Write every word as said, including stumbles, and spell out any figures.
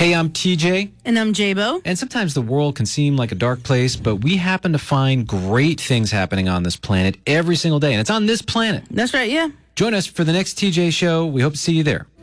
Hey, I'm T J. And I'm J-Bo. And sometimes the world can seem like a dark place, but we happen to find great things happening on this planet every single day. And it's on this planet. That's right, yeah. Join us for the next T J show. We hope to see you there.